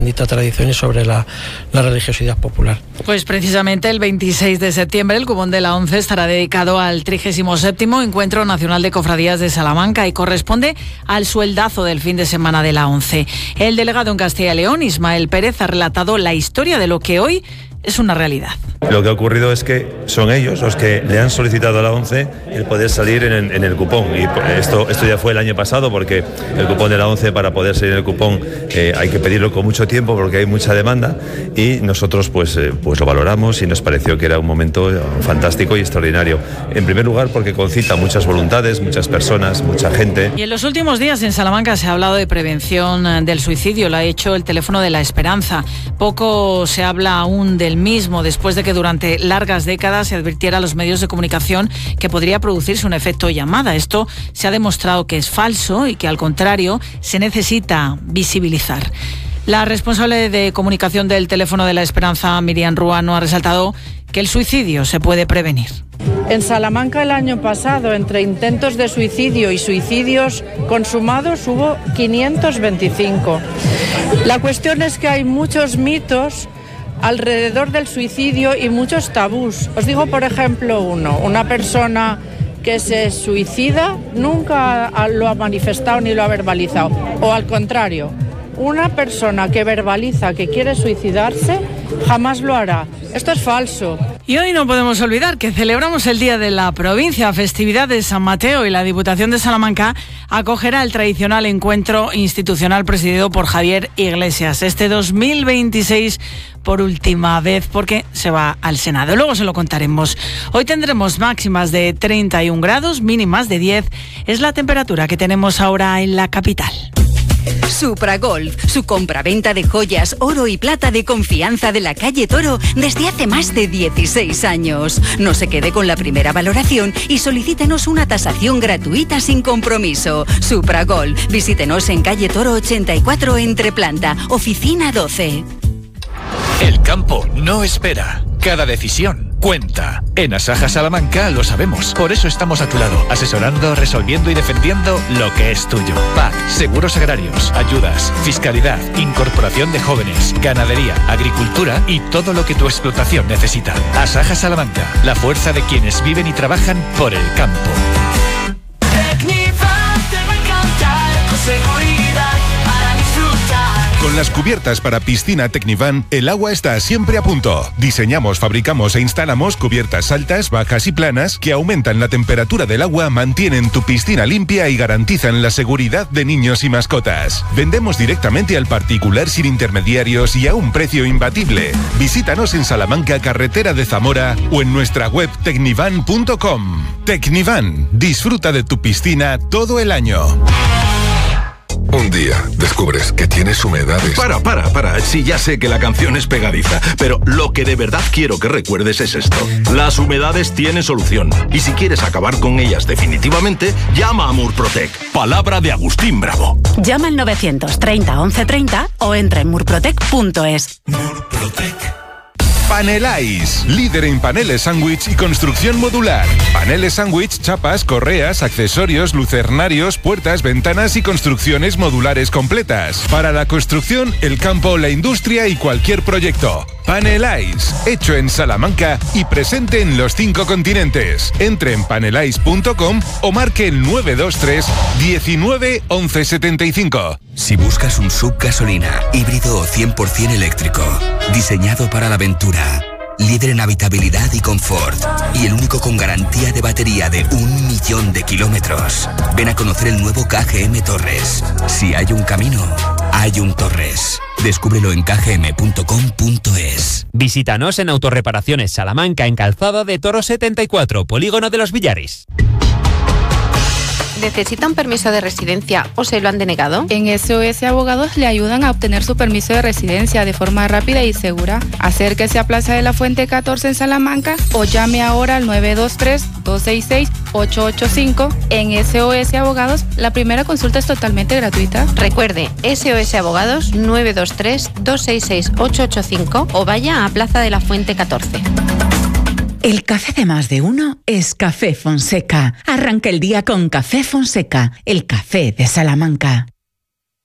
bendita tradición y sobre la religiosidad popular. Pues precisamente el 26 de septiembre el cupón de la ONCE estará dedicado al 37º Encuentro Nacional de Cofradías de Salamanca y corresponde al sueldazo del fin de semana de la ONCE. El delegado en Castilla y León, Ismael Pérez, ha relatado la historia de lo que hoy es una realidad. Lo que ha ocurrido es que son ellos los que le han solicitado a la ONCE el poder salir en el cupón, y esto ya fue el año pasado, porque el cupón de la ONCE, para poder salir en el cupón hay que pedirlo con mucho tiempo porque hay mucha demanda, y nosotros pues lo valoramos y nos pareció que era un momento fantástico y extraordinario. En primer lugar porque concita muchas voluntades, muchas personas, mucha gente. Y en los últimos días en Salamanca se ha hablado de prevención del suicidio, lo ha hecho el teléfono de la Esperanza. Poco se habla aún del mismo, después de que durante largas décadas se advirtiera a los medios de comunicación que podría producirse un efecto llamada. Esto se ha demostrado que es falso y que, al contrario, se necesita visibilizar. La responsable de comunicación del teléfono de la Esperanza, Miriam Ruano, ha resaltado que el suicidio se puede prevenir. En Salamanca el año pasado, entre intentos de suicidio y suicidios consumados, hubo 525. La cuestión es que hay muchos mitos alrededor del suicidio y muchos tabús. Os digo, por ejemplo, una persona que se suicida nunca lo ha manifestado ni lo ha verbalizado. O al contrario, una persona que verbaliza que quiere suicidarse jamás lo hará. Esto es falso. Y hoy no podemos olvidar que celebramos el Día de la Provincia, festividad de San Mateo, y la Diputación de Salamanca acogerá el tradicional encuentro institucional presidido por Javier Iglesias. Este 2026 por última vez, porque se va al Senado. Luego se lo contaremos. Hoy tendremos máximas de 31 grados, mínimas de 10. Es la temperatura que tenemos ahora en la capital. Supragolf, su compraventa de joyas, oro y plata de confianza de la calle Toro desde hace más de 16 años. No se quede con la primera valoración y solicítenos una tasación gratuita sin compromiso. Supragolf, visítenos en calle Toro 84 entre planta, oficina 12. El campo no espera. Cada decisión cuenta. En Asaja Salamanca lo sabemos. Por eso estamos a tu lado, asesorando, resolviendo y defendiendo lo que es tuyo. PAC, seguros agrarios, ayudas, fiscalidad, incorporación de jóvenes, ganadería, agricultura y todo lo que tu explotación necesita. Asaja Salamanca, la fuerza de quienes viven y trabajan por el campo. Tecnivan te va a encantar, con seguridad para disfrutar. Con las cubiertas para piscina Tecnivan, el agua está siempre a punto. Diseñamos, fabricamos e instalamos cubiertas altas, bajas y planas que aumentan la temperatura del agua, mantienen tu piscina limpia y garantizan la seguridad de niños y mascotas. Vendemos directamente al particular sin intermediarios y a un precio imbatible. Visítanos en Salamanca, carretera de Zamora, o en nuestra web tecnivan.com. Tecnivan, disfruta de tu piscina todo el año. Un día descubres que tienes humedades. Para. Sí, ya sé que la canción es pegadiza, pero lo que de verdad quiero que recuerdes es esto. Las humedades tienen solución. Y si quieres acabar con ellas definitivamente, llama a Murprotec. Palabra de Agustín Bravo. Llama al 930 1130 o entra en murprotec.es. Murprotec. Paneláis, líder en paneles sándwich y construcción modular. Paneles sándwich, chapas, correas, accesorios, lucernarios, puertas, ventanas y construcciones modulares completas. Para la construcción, el campo, la industria y cualquier proyecto. Paneláis, hecho en Salamanca y presente en los 5 continentes. Entre en paneláis.com o marque el 923 19 11 75. Si buscas un SUV gasolina, híbrido o 100% eléctrico, diseñado para la aventura, líder en habitabilidad y confort, y el único con garantía de batería de 1.000.000 de kilómetros, ven a conocer el nuevo KGM Torres. Si hay un camino, hay un Torres. Descúbrelo en kgm.com.es. Visítanos en Autorreparaciones Salamanca, en Calzada de Toro 74, Polígono de los Villares. ¿Necesita un permiso de residencia o se lo han denegado? En SOS Abogados le ayudan a obtener su permiso de residencia de forma rápida y segura. Acérquese a Plaza de la Fuente 14 en Salamanca o llame ahora al 923-266-885. En SOS Abogados, la primera consulta es totalmente gratuita. Recuerde, SOS Abogados 923-266-885 o vaya a Plaza de la Fuente 14. El café de más de uno es Café Fonseca. Arranca el día con Café Fonseca, el café de Salamanca.